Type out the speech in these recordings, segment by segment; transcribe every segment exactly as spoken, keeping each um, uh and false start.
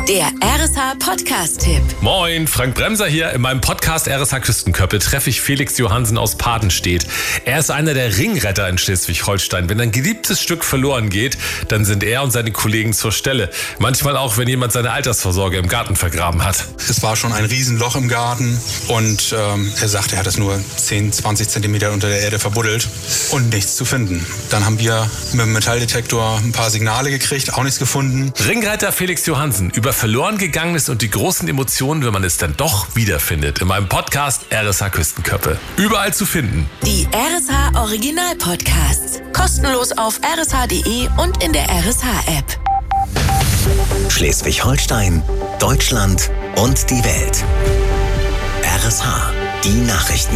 Der R S H-Podcast-Tipp. Moin, Frank Bremser hier. In meinem Podcast R S H Küstenköppe treffe ich Felix Johansen aus Padenstedt. Er ist einer der Ringretter in Schleswig-Holstein. Wenn ein geliebtes Stück verloren geht, dann sind er und seine Kollegen zur Stelle. Manchmal auch, wenn jemand seine Altersvorsorge im Garten vergraben hat. Es war schon ein Riesenloch im Garten und ähm, er sagt, er hat es nur zehn, zwanzig Zentimeter unter der Erde verbuddelt und nichts zu finden. Dann haben wir mit dem Metalldetektor ein paar Signale gekriegt, auch nichts gefunden. Ringretter Felix Johansen über verloren gegangenes und die großen Emotionen, wenn man es dann doch wiederfindet. In meinem Podcast R S H Küstenköppe. Überall zu finden. Die R S H Original Podcasts. Kostenlos auf r s h punkt d e und in der R S H-App. Schleswig-Holstein, Deutschland und die Welt. R S H, die Nachrichten.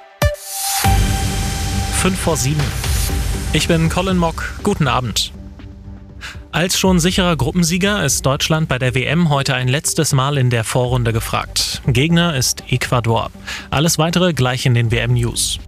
fünf vor sieben. Ich bin Colin Mock. Guten Abend. Als schon sicherer Gruppensieger ist Deutschland bei der W M heute ein letztes Mal in der Vorrunde gefragt. Gegner ist Ecuador. Alles Weitere gleich in den W M-News.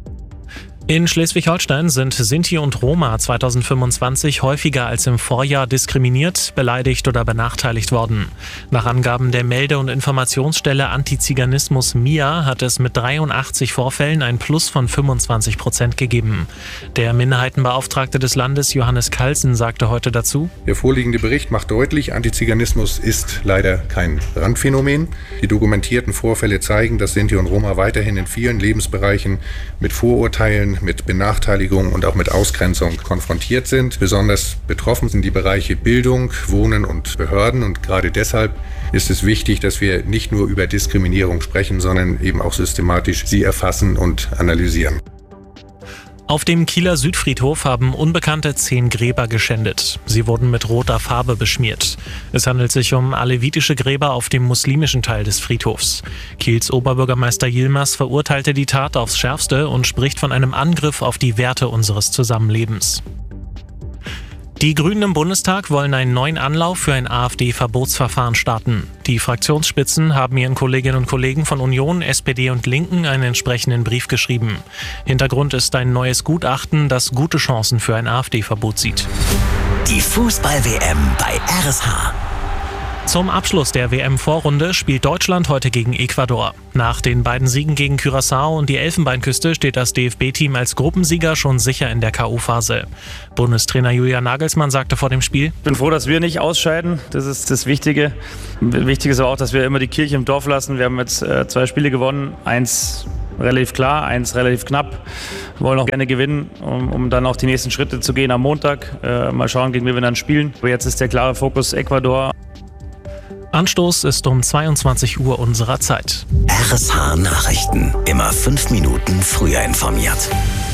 In Schleswig-Holstein sind Sinti und Roma zweitausendfünfundzwanzig häufiger als im Vorjahr diskriminiert, beleidigt oder benachteiligt worden. Nach Angaben der Melde- und Informationsstelle Antiziganismus M I A hat es mit dreiundachtzig Vorfällen ein Plus von fünfundzwanzig Prozent gegeben. Der Minderheitenbeauftragte des Landes Johannes Kalsen sagte heute dazu: Der vorliegende Bericht macht deutlich, Antiziganismus ist leider kein Randphänomen. Die dokumentierten Vorfälle zeigen, dass Sinti und Roma weiterhin in vielen Lebensbereichen mit Vorurteilen, mit Benachteiligung und auch mit Ausgrenzung konfrontiert sind. Besonders betroffen sind die Bereiche Bildung, Wohnen und Behörden. Und gerade deshalb ist es wichtig, dass wir nicht nur über Diskriminierung sprechen, sondern eben auch systematisch sie erfassen und analysieren. Auf dem Kieler Südfriedhof haben Unbekannte zehn Gräber geschändet. Sie wurden mit roter Farbe beschmiert. Es handelt sich um alevitische Gräber auf dem muslimischen Teil des Friedhofs. Kiels Oberbürgermeister Yilmaz verurteilte die Tat aufs Schärfste und spricht von einem Angriff auf die Werte unseres Zusammenlebens. Die Grünen im Bundestag wollen einen neuen Anlauf für ein AfD-Verbotsverfahren starten. Die Fraktionsspitzen haben ihren Kolleginnen und Kollegen von Union, S P D und Linken einen entsprechenden Brief geschrieben. Hintergrund ist ein neues Gutachten, das gute Chancen für ein AfD-Verbot sieht. Die Fußball-W M bei R S H. Zum Abschluss der W M-Vorrunde spielt Deutschland heute gegen Ecuador. Nach den beiden Siegen gegen Curaçao und die Elfenbeinküste steht das D F B-Team als Gruppensieger schon sicher in der K O-Phase. Bundestrainer Julian Nagelsmann sagte vor dem Spiel: Ich bin froh, dass wir nicht ausscheiden. Das ist das Wichtige. Wichtig ist aber auch, dass wir immer die Kirche im Dorf lassen. Wir haben jetzt äh, zwei Spiele gewonnen. Eins relativ klar, eins relativ knapp. Wir wollen auch gerne gewinnen, um, um dann auch die nächsten Schritte zu gehen am Montag. Äh, mal schauen, gegen wen wir dann spielen. Aber jetzt ist der klare Fokus Ecuador. Anstoß ist um zweiundzwanzig Uhr unserer Zeit. R S H Nachrichten. Immer fünf Minuten früher informiert.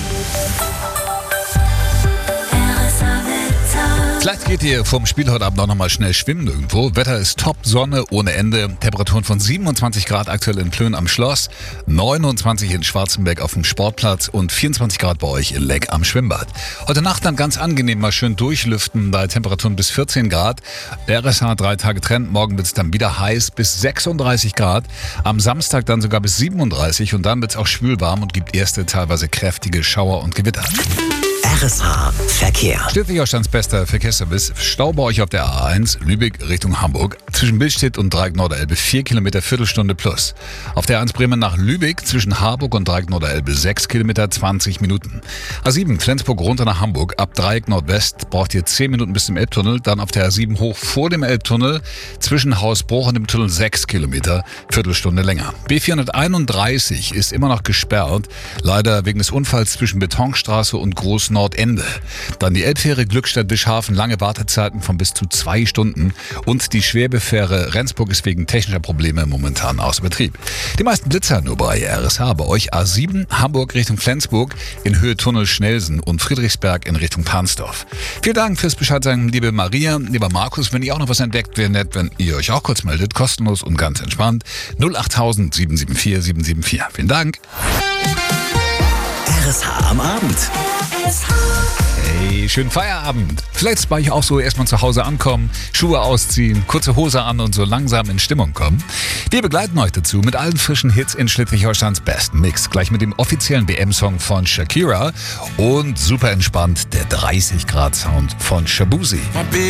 Vielleicht geht ihr vom Spiel heute Abend auch noch mal schnell schwimmen irgendwo. Wetter ist top, Sonne ohne Ende. Temperaturen von siebenundzwanzig Grad aktuell in Plön am Schloss, neunundzwanzig in Schwarzenberg auf dem Sportplatz und vierundzwanzig Grad bei euch in Leck am Schwimmbad. Heute Nacht dann ganz angenehm mal schön durchlüften bei Temperaturen bis vierzehn Grad. Der R S H drei Tage Trend, morgen wird es dann wieder heiß bis sechsunddreißig Grad. Am Samstag dann sogar bis siebenunddreißig und dann wird es auch schwül warm und gibt erste teilweise kräftige Schauer und Gewitter. R S H Verkehr. Schleswig-Holsteins bester Verkehrsservice. Stau bei euch auf der A eins, Lübeck Richtung Hamburg. Zwischen Billstedt und Dreieck Norderelbe vier Kilometer, Viertelstunde plus. Auf der A eins Bremen nach Lübeck zwischen Harburg und Dreieck Norderelbe sechs Kilometer, zwanzig Minuten. A sieben Flensburg runter nach Hamburg. Ab Dreieck Nordwest braucht ihr zehn Minuten bis zum Elbtunnel. Dann auf der A sieben hoch vor dem Elbtunnel. Zwischen Hausbruch und dem Tunnel sechs Kilometer, Viertelstunde länger. B vierhunderteinunddreißig ist immer noch gesperrt. Leider wegen des Unfalls zwischen Betonstraße und Großnordende. Dann die Elbfähre Glückstadt-Bischhafen, lange Wartezeiten von bis zu zwei Stunden. Und die Schwebefähre Rendsburg ist wegen technischer Probleme momentan außer Betrieb. Die meisten Blitzer nur bei R S H. Bei euch A sieben, Hamburg Richtung Flensburg, in Höhe Tunnel Schnelsen und Friedrichsberg in Richtung Pansdorf. Vielen Dank fürs Bescheid sagen, liebe Maria, lieber Markus. Wenn ihr auch noch was entdeckt, wäre nett, wenn ihr euch auch kurz meldet. Kostenlos und ganz entspannt. null acht tausend sieben sieben vier sieben sieben vier. Vielen Dank. R S H am Abend. Hey, schönen Feierabend. Vielleicht bei euch auch so erstmal zu Hause ankommen, Schuhe ausziehen, kurze Hose an und so langsam in Stimmung kommen. Wir begleiten euch dazu mit allen frischen Hits in Schleswig-Holsteins besten Mix. Gleich mit dem offiziellen W M-Song von Shakira und super entspannt der dreißig Grad Sound von Shabuzi.